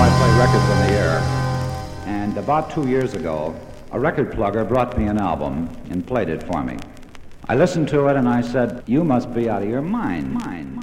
I play records on the air. And about 2 years ago, a record plugger brought me an album and played it for me. I listened to it and I said, "You must be out of your mind."